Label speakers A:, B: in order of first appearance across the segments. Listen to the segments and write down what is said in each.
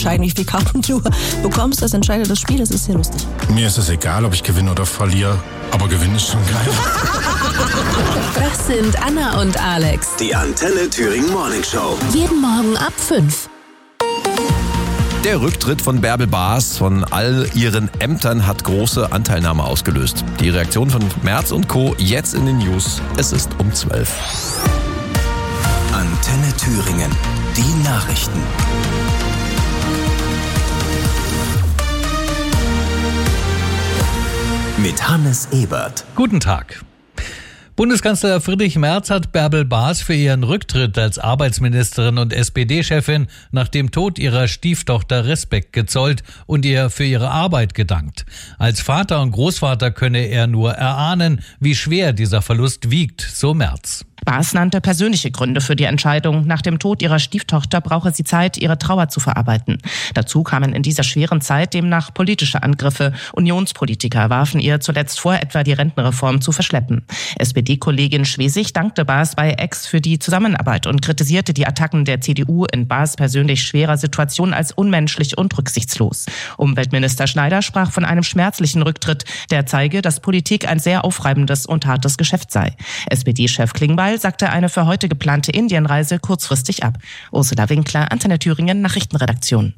A: entscheiden, wie viel Karten du bekommst. Das entscheidet das Spiel. Das ist sehr lustig.
B: Mir ist es egal, ob ich gewinne oder verliere. Aber gewinnen ist schon geil.
C: Das sind Anna und Alex.
D: Die Antenne Thüringen Morning Show.
C: Jeden Morgen ab 5.
E: Der Rücktritt von Bärbel Baas von all ihren Ämtern hat große Anteilnahme ausgelöst. Die Reaktion von Merz und Co. jetzt in den News. Es ist um 12.
D: Antenne Thüringen. Die Nachrichten. Mit Hannes Ebert.
F: Guten Tag. Bundeskanzler Friedrich Merz hat Bärbel Baas für ihren Rücktritt als Arbeitsministerin und SPD-Chefin nach dem Tod ihrer Stieftochter Respekt gezollt und ihr für ihre Arbeit gedankt. Als Vater und Großvater könne er nur erahnen, wie schwer dieser Verlust wiegt, so Merz.
G: Baas nannte persönliche Gründe für die Entscheidung. Nach dem Tod ihrer Stieftochter brauche sie Zeit, ihre Trauer zu verarbeiten. Dazu kamen in dieser schweren Zeit demnach politische Angriffe. Unionspolitiker warfen ihr zuletzt vor, etwa die Rentenreform zu verschleppen. SPD-Kollegin Schwesig dankte Baas bei Ex für die Zusammenarbeit und kritisierte die Attacken der CDU in Baas persönlich schwerer Situation als unmenschlich und rücksichtslos. Umweltminister Schneider sprach von einem schmerzlichen Rücktritt, der zeige, dass Politik ein sehr aufreibendes und hartes Geschäft sei. SPD-Chef Klingbeil sagte eine für heute geplante Indienreise kurzfristig ab. Ursula Winkler, Antenne Thüringen, Nachrichtenredaktion.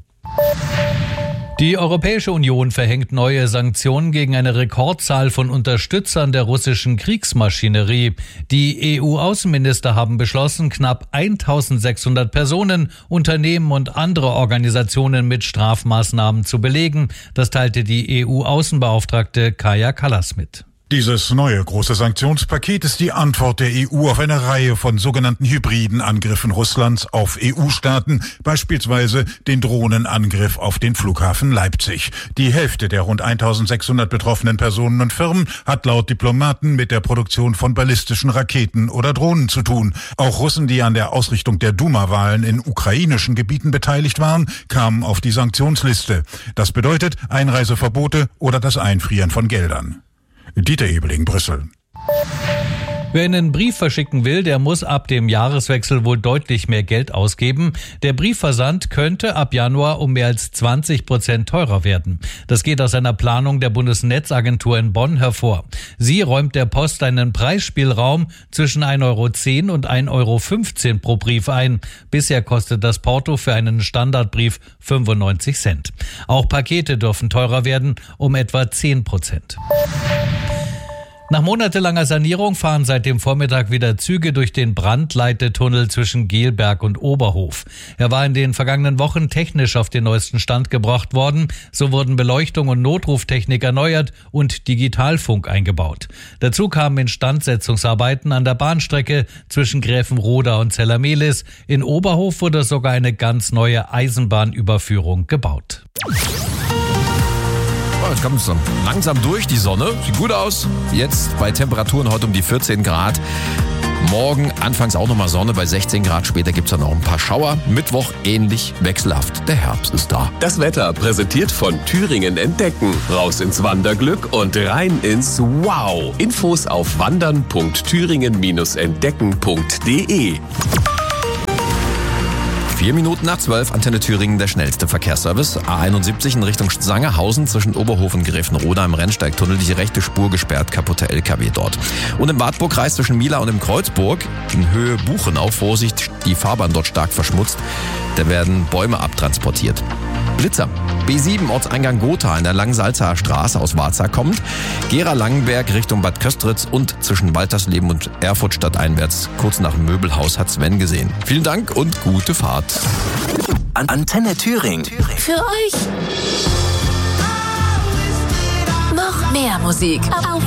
F: Die Europäische Union verhängt neue Sanktionen gegen eine Rekordzahl von Unterstützern der russischen Kriegsmaschinerie. Die EU-Außenminister haben beschlossen, knapp 1600 Personen, Unternehmen und andere Organisationen mit Strafmaßnahmen zu belegen. Das teilte die EU-Außenbeauftragte Kaja Kallas mit.
B: Dieses neue große Sanktionspaket ist die Antwort der EU auf eine Reihe von sogenannten hybriden Angriffen Russlands auf EU-Staaten, beispielsweise den Drohnenangriff auf den Flughafen Leipzig. Die Hälfte der rund 1600 betroffenen Personen und Firmen hat laut Diplomaten mit der Produktion von ballistischen Raketen oder Drohnen zu tun. Auch Russen, die an der Ausrichtung der Duma-Wahlen in ukrainischen Gebieten beteiligt waren, kamen auf die Sanktionsliste. Das bedeutet Einreiseverbote oder das Einfrieren von Geldern. Dieter Ebeling, Brüssel.
F: Wer einen Brief verschicken will, der muss ab dem Jahreswechsel wohl deutlich mehr Geld ausgeben. Der Briefversand könnte ab Januar um mehr als 20% teurer werden. Das geht aus einer Planung der Bundesnetzagentur in Bonn hervor. Sie räumt der Post einen Preisspielraum zwischen 1,10 € und 1,15 € pro Brief ein. Bisher kostet das Porto für einen Standardbrief 95 Cent. Auch Pakete dürfen teurer werden, um etwa 10%. Nach monatelanger Sanierung fahren seit dem Vormittag wieder Züge durch den Brandleitetunnel zwischen Gelberg und Oberhof. Er war in den vergangenen Wochen technisch auf den neuesten Stand gebracht worden. So wurden Beleuchtung und Notruftechnik erneuert und Digitalfunk eingebaut. Dazu kamen Instandsetzungsarbeiten an der Bahnstrecke zwischen Gräfenroda und Zellermehlis. In Oberhof wurde sogar eine ganz neue Eisenbahnüberführung gebaut.
E: Jetzt kommt es langsam durch, die Sonne. Sieht gut aus. Jetzt bei Temperaturen heute um die 14 Grad. Morgen anfangs auch nochmal Sonne bei 16 Grad. Später gibt es dann noch ein paar Schauer. Mittwoch ähnlich wechselhaft. Der Herbst ist da.
D: Das Wetter präsentiert von Thüringen Entdecken. Raus ins Wanderglück und rein ins Wow. Infos auf wandern.thüringen-entdecken.de.
E: 4 Minuten nach 12, Antenne Thüringen, der schnellste Verkehrsservice. A71 in Richtung Sangerhausen zwischen Oberhof und Gräfenroda im Rennsteigtunnel. Die rechte Spur gesperrt, kaputter LKW dort. Und im Wartburgkreis zwischen Mila und dem Kreuzburg in Höhe Buchenau, Vorsicht, die Fahrbahn dort stark verschmutzt. Da werden Bäume abtransportiert. Blitzer. B7 Ortseingang Gotha in der Langsalzer Straße aus Warza kommt. Gera-Langenberg Richtung Bad Köstritz und zwischen Waltersleben und Erfurt stadteinwärts. Kurz nach dem Möbelhaus hat Sven gesehen. Vielen Dank und gute Fahrt.
D: Antenne Thüringen.
C: Für euch noch mehr Musik. Auf